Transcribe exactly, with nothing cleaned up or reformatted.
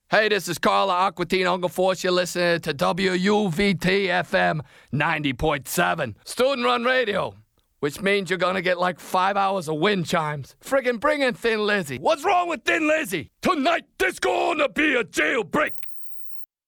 Hey, this is Carla Aquatine Uncle Force. You're listening to W U V T F M ninety point seven. Student-run radio, which means you're gonna get like five hours of wind chimes. Friggin' bring in Thin Lizzy. What's wrong with Thin Lizzy? Tonight there's gonna be a jailbreak.